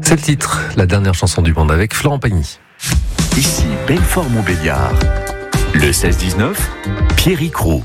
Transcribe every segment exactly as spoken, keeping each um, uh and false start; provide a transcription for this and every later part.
C'est le titre, la dernière chanson du monde avec Florent Pagny. Ici Belfort-Montbéliard. Le seize dix-neuf, Pierrick Roux.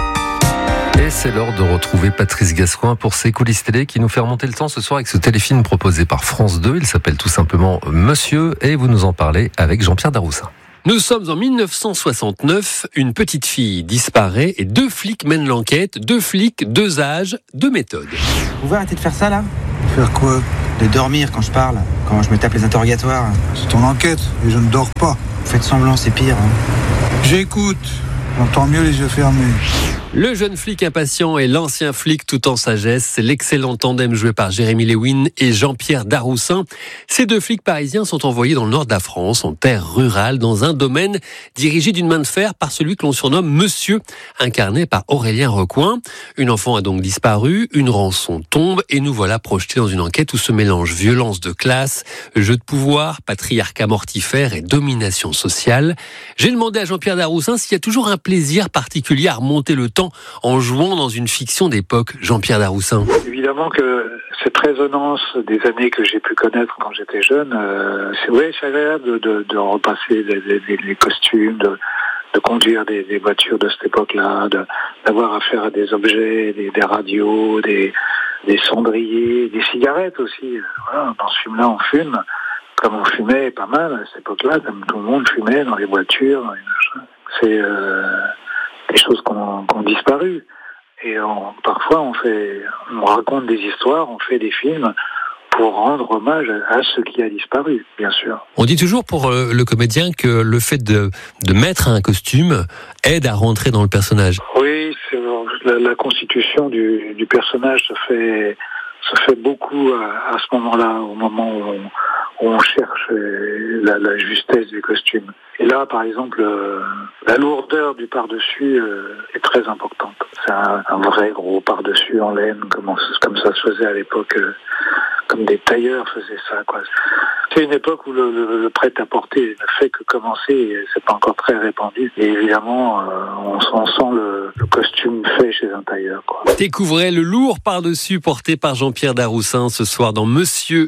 Et c'est l'heure de retrouver Patrice Gascoin pour ses coulisses télé qui nous fait remonter le temps ce soir avec ce téléfilm proposé par France deux. Il s'appelle tout simplement Monsieur et vous nous en parlez avec Jean-Pierre Daroussin. Nous sommes en mille neuf cent soixante-neuf, une petite fille disparaît et deux flics mènent l'enquête. Deux flics, deux âges, deux méthodes. Vous pouvez arrêter de faire ça là ? Faire quoi ? De dormir quand je parle, quand je me tape les interrogatoires. C'est ton enquête et je ne dors pas. Vous faites semblant, c'est pire. Hein. J'écoute. J'entends mieux les yeux fermés. Le jeune flic impatient et l'ancien flic tout en sagesse, c'est l'excellent tandem joué par Jérémy Lewin et Jean-Pierre Daroussin. Ces deux flics parisiens sont envoyés dans le nord de la France, en terre rurale, dans un domaine dirigé d'une main de fer par celui que l'on surnomme Monsieur, incarné par Aurélien Recoing. Une enfant a donc disparu, une rançon tombe et nous voilà projetés dans une enquête où se mélangent violence de classe, jeu de pouvoir, patriarcat mortifère et domination sociale. J'ai demandé à Jean-Pierre Daroussin s'il y a toujours un plaisir particulier à remonter le temps en jouant dans une fiction d'époque. Jean-Pierre Daroussin. Évidemment que cette résonance des années que j'ai pu connaître quand j'étais jeune, euh, c'est, ouais, c'est agréable de, de, de repasser les, les, les costumes, de, de conduire des, des voitures de cette époque-là, de, d'avoir affaire à des objets, des, des radios, des, des cendriers, des cigarettes aussi. Voilà, dans ce film-là, on fume, comme on fumait pas mal à cette époque-là, comme tout le monde fumait dans les voitures, dans les machins. C'est euh, des choses qui ont, qui ont disparu. Et on, parfois, on fait, on raconte des histoires, on fait des films pour rendre hommage à ce qui a disparu, bien sûr. On dit toujours pour le comédien que le fait de, de mettre un costume aide à rentrer dans le personnage. Oui, c'est, la, la constitution du, du personnage se fait, se fait beaucoup à, à ce moment-là, au moment où on, où on cherche la, la justesse des costumes. Et là, par exemple, euh, la lourdeur du par-dessus euh, est très importante. C'est un, un vrai gros par-dessus en laine, comme, on, comme ça se faisait à l'époque, euh, comme des tailleurs faisaient ça, quoi. C'est une époque où le, le, le prêt-à-porter ne fait que commencer, et c'est pas encore très répandu. Et évidemment, euh, on, on sent le, le costume fait chez un tailleur, quoi. Découvrez le lourd par-dessus porté par Jean-Pierre Daroussin ce soir dans Monsieur.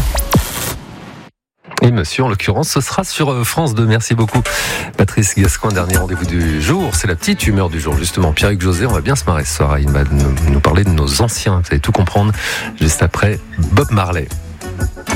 Et Monsieur, en l'occurrence, ce sera sur France deux. Merci beaucoup, Patrice Gascoin. Dernier rendez-vous du jour, c'est la petite humeur du jour, justement. Pierrick José, on va bien se marrer ce soir. Il va nous parler de nos anciens. Vous allez tout comprendre juste après Bob Marley.